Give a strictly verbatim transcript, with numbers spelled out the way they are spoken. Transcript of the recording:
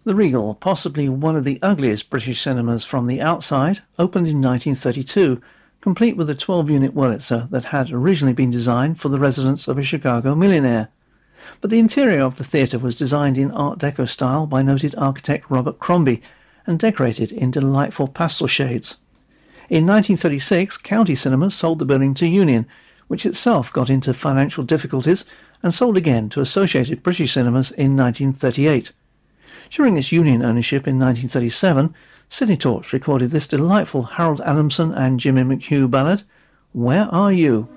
The Regal, possibly one of the ugliest British cinemas from the outside, opened in nineteen thirty-two, complete with a twelve-unit Wurlitzer that had originally been designed for the residence of a Chicago millionaire. But the interior of the theatre was designed in Art Deco style by noted architect Robert Crombie and decorated in delightful pastel shades. In nineteen thirty-six, County Cinemas sold the building to Union, which itself got into financial difficulties and sold again to Associated British Cinemas in nineteen thirty-eight. During its Union ownership in nineteen thirty-seven, Sydney Torch recorded this delightful Harold Adamson and Jimmy McHugh ballad, Where Are You?